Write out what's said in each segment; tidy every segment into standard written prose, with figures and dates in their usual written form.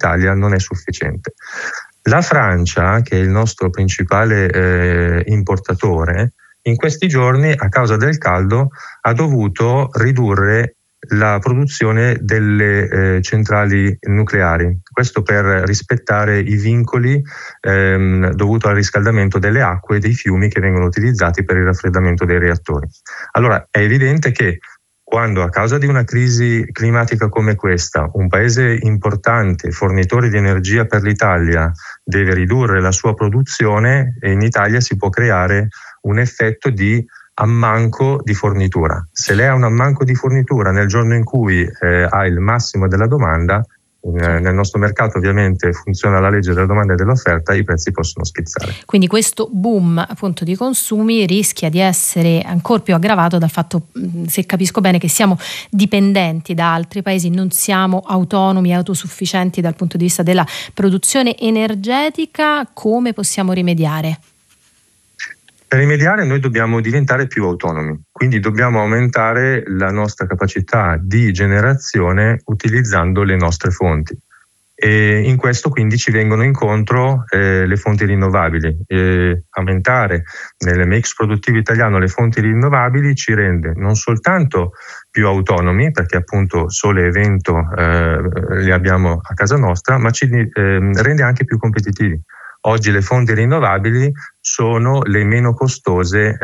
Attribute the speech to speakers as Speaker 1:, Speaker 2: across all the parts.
Speaker 1: Italia non è sufficiente. La Francia, che è il nostro principale importatore, in questi giorni, a causa del caldo, ha dovuto ridurre la produzione delle centrali nucleari. Questo per rispettare i vincoli dovuto al riscaldamento delle acque e dei fiumi che vengono utilizzati per il raffreddamento dei reattori. Allora, è evidente che quando a causa di una crisi climatica come questa, un paese importante, fornitore di energia per l'Italia, deve ridurre la sua produzione, in Italia si può creare un effetto di ammanco di fornitura. Se lei ha un ammanco di fornitura nel giorno in cui ha il massimo della domanda, nel nostro mercato ovviamente funziona la legge della domanda e dell'offerta, i prezzi possono schizzare.
Speaker 2: Quindi questo boom appunto di consumi rischia di essere ancora più aggravato dal fatto, se capisco bene, che siamo dipendenti da altri paesi, non siamo autonomi, autosufficienti dal punto di vista della produzione energetica. Come possiamo rimediare?
Speaker 1: Per rimediare noi dobbiamo diventare più autonomi, quindi dobbiamo aumentare la nostra capacità di generazione utilizzando le nostre fonti. E in questo quindi ci vengono incontro le fonti rinnovabili. Aumentare nel mix produttivo italiano le fonti rinnovabili ci rende non soltanto più autonomi, perché appunto sole e vento li abbiamo a casa nostra, ma ci rende anche più competitivi. Oggi le fonti rinnovabili sono le meno costose,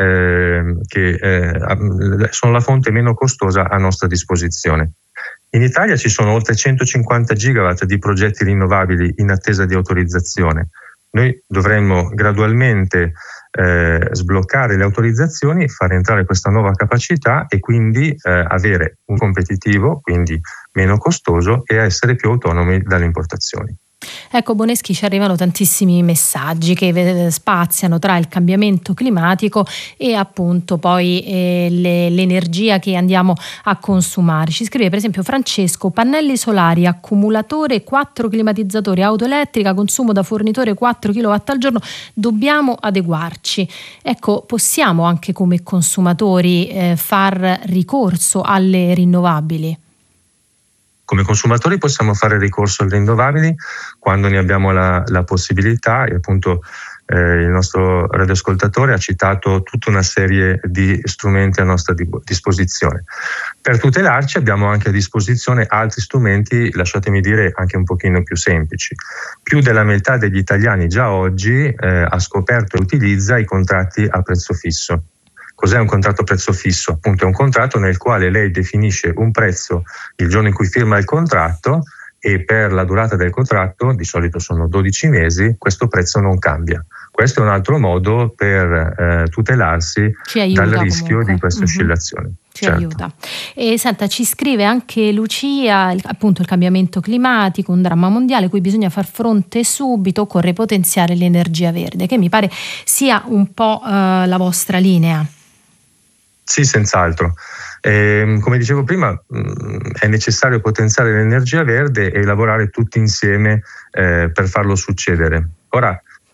Speaker 1: sono la fonte meno costosa a nostra disposizione. In Italia ci sono oltre 150 gigawatt di progetti rinnovabili in attesa di autorizzazione. Noi dovremmo gradualmente sbloccare le autorizzazioni, far entrare questa nuova capacità e quindi avere un competitivo, quindi meno costoso, e essere più autonomi dalle importazioni.
Speaker 2: Ecco Boneschi, ci arrivano tantissimi messaggi che spaziano tra il cambiamento climatico e appunto poi l'energia che andiamo a consumare. Ci scrive per esempio Francesco: pannelli solari, accumulatore, 4 climatizzatori, auto elettrica, consumo da fornitore 4 kW al giorno, dobbiamo adeguarci. Ecco, possiamo anche come consumatori far ricorso alle rinnovabili?
Speaker 1: Come consumatori possiamo fare ricorso alle rinnovabili quando ne abbiamo la possibilità, e appunto il nostro radioascoltatore ha citato tutta una serie di strumenti a nostra disposizione. Per tutelarci abbiamo anche a disposizione altri strumenti, lasciatemi dire, anche un pochino più semplici. Più della metà degli italiani già oggi ha scoperto e utilizza i contratti a prezzo fisso. Cos'è un contratto a prezzo fisso? Appunto è un contratto nel quale lei definisce un prezzo il giorno in cui firma il contratto e per la durata del contratto, di solito sono 12 mesi, questo prezzo non cambia. Questo è un altro modo per tutelarsi dal rischio comunque di queste oscillazioni.
Speaker 2: Ci aiuta. E senta, ci scrive anche Lucia, appunto il cambiamento climatico, un dramma mondiale cui bisogna far fronte subito, occorre potenziare l'energia verde, che mi pare sia un po' la vostra linea.
Speaker 1: Sì, senz'altro. Come dicevo prima, è necessario potenziare l'energia verde e lavorare tutti insieme per farlo succedere. Ora,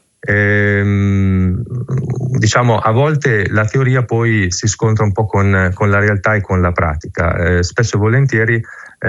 Speaker 1: diciamo, a volte la teoria poi si scontra un po' con la realtà e con la pratica. Spesso e volentieri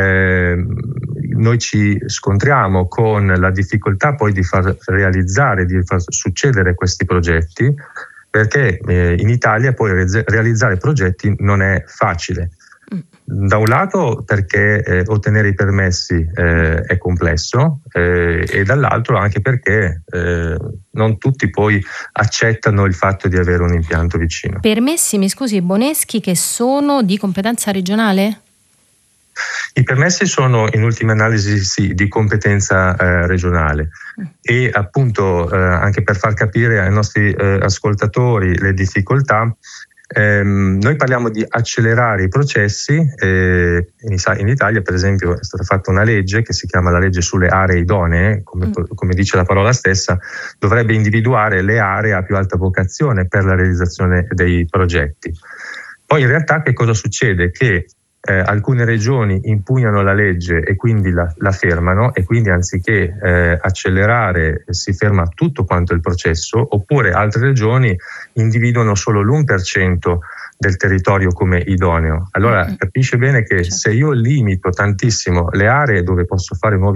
Speaker 1: noi ci scontriamo con la difficoltà poi di far realizzare, di far succedere questi progetti, perché in Italia poi realizzare progetti non è facile. Da un lato perché ottenere i permessi è complesso e dall'altro anche perché non tutti poi accettano il fatto di avere un impianto vicino.
Speaker 2: Permessi, mi scusi Boneschi, che sono di competenza regionale?
Speaker 1: I permessi sono in ultima analisi sì, di competenza regionale e appunto anche per far capire ai nostri ascoltatori le difficoltà, noi parliamo di accelerare i processi. In Italia per esempio è stata fatta una legge che si chiama la legge sulle aree idonee, come dice la parola stessa, dovrebbe individuare le aree a più alta vocazione per la realizzazione dei progetti. Poi in realtà che cosa succede? Che alcune regioni impugnano la legge e quindi la fermano, e quindi anziché accelerare si ferma tutto quanto il processo, oppure altre regioni individuano solo l'1% del territorio come idoneo. Allora capisce bene che se io limito tantissimo le aree dove posso fare nuovi